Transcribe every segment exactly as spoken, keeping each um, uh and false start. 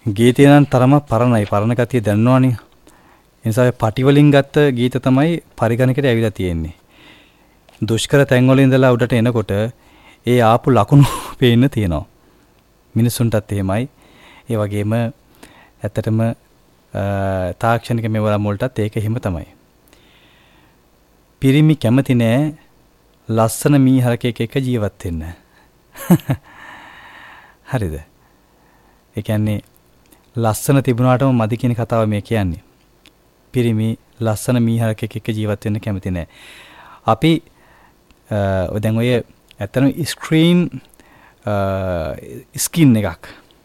ගීතය නම් තරම පරණයි. පරණ ගතිය දැනනවනේ. ඒ නිසා පටි වලින් ගත්ත ගීත තමයි පරිගණකයට ඇවිල්ලා තියෙන්නේ. දුෂ්කර තැන් වල ඉඳලා උඩට එනකොට ඒ ආපු ලකුණු පේන්න තියෙනවා. මිනිසුන්ටත් එහෙමයි. ඒ වගේම ඇත්තටම තාක්ෂණික මෙවරම් වලටත් ඒක එහෙම තමයි. පිරිමි කැමති නෑ ලස්සන මීහරකෙක් එක්ක ජීවත් වෙන්න. හරිද? ඒ කියන්නේ ලස්සන තිබුණාටම මදි කියන කතාව මේ කියන්නේ. පිරිමි ලස්සන මීහරකෙක් එක්ක ජීවත් වෙන්න කැමති නෑ. අපි ඔය දැන් ඔය ඇත්තටම ස්ක්‍රීන් ස්කින් එකක්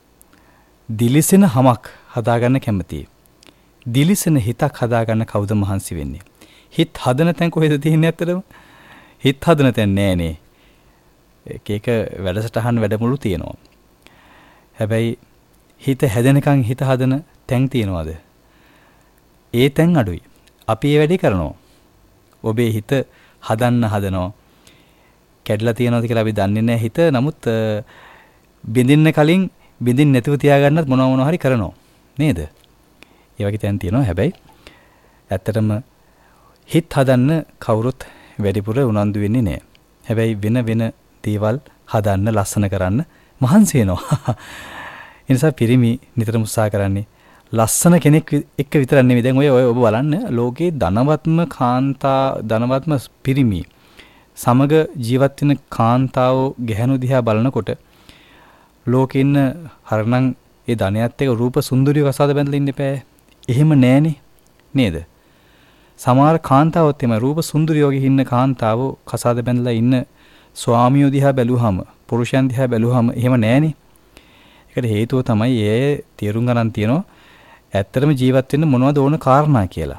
දිලිසෙන හමක් හදාගන්න කැමතියි. දිලිසෙන හිතක් හදාගන්න කවුද මහන්සි වෙන්නේ? හිත හදන තැන් කොහෙද තියෙන්නේ ඇත්තටම? හිත හදන තැන් නෑනේ. එක එක වැඩසටහන් වැඩමුළු තියෙනවා. හැබැයි හිත හැදෙනකන් හිත හදන තැන් තියනවාද? ඒ තැන් අඩුයි. අපි ඒ වැඩේ කරනවා. ඔබේ හිත හදන්න හදනවා. කැඩලා තියනවාද කියලා අපි දන්නේ නැහැ හිත. නමුත් බින්දින්න කලින් බින්දින් නැතුව තියාගන්නත් මොනවා මොනවා හරි කරනවා. නේද? ඒ වගේ තැන් තියෙනවා. හැබැයි ඇත්තටම හිත හදන්න කවුරුත් වැඩිපුර උනන්දු වෙන්නේ නැහැ. හැබැයි වෙන වෙන දේවල් හදන්න ලස්සන කරන්න මහන්සි වෙනවා. ඒ නිසා පිරිමි නිතරම උත්සාහ කරන්නේ ලස්සන කෙනෙක් එක්ක විතරක් නෙවෙයි. දැන් ඔය ඔය ඔබ බලන්න ලෝකේ ධනවත්ම කාන්තා ධනවත්ම පිරිමි සමග ජීවත් වෙන කාන්තාවෝ ගැහණු දිහා බලනකොට ලෝකේ ඉන්න හරනම් ඒ ධනයත් එක්ක රූප සුන්දරිය කසාද බැඳලා ඉන්න එපා. එහෙම නෑනේ. නේද? සමහර කාන්තාවොත් එම රූප සුන්දරිය වගේ ඉන්න කාන්තාවෝ කසාද බැඳලා ඉන්න ස්වාමියෝ දිහා බැලුවාම පුරුෂයන් දිහා බැලුවාම එහෙම නෑනේ. ඒකට හේතුව තමයි ඒ තීරුම් ගන්න තියෙනවා ඇත්තටම ජීවත් වෙන්න මොනවද ඕන කාරණා කියලා.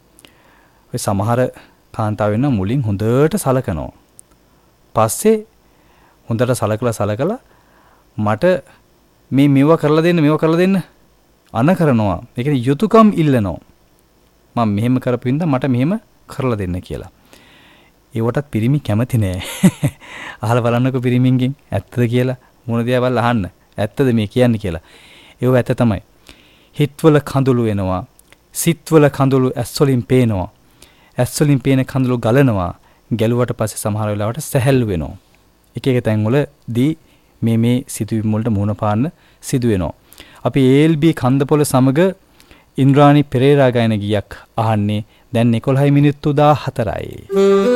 ඔය සමහර කාන්තාව වෙන මුලින් හොඳට සලකනවා. පස්සේ හොඳට සලකලා සලකලා මට මේ මේව කරලා දෙන්න මේව කරලා දෙන්න අන කරනවා. ඒ කියන්නේ යුතුයකම් ඉල්ලනවා. මම මෙහෙම කරපින්ද මට මෙහෙම කරලා දෙන්න කියලා. ඒවටත් පිරිමි කැමති නෑ. අහලා බලන්නකෝ පිරිමින්ගෙන් ඇත්තද කියලා මොන දිහා බලලා අහන්න. ඇත්තද මේ කියන්නේ කියලා. ඒව ඇත්ත තමයි. හිතවල කඳුළු එනවා. සිත්වල කඳුළු ඇස් වලින් පේනවා. ඇස් වලින් පේන කඳුළු ගලනවා. ගැලුවට පස්සේ සමහර වෙලාවට සැහැල්ලු වෙනවා. එක එක තැන් වලදී මේ මේ සිතුවිලි වලට මුහුණ පාන්න සිදු වෙනවා. අපි ඒ එල් බී කන්දපොළ සමග ඉන්ද්‍රාණි පෙරේරා ගායන ගීයක් අහන්නේ දැන් එකොළහයි මිනිත්තු දාහතරයි.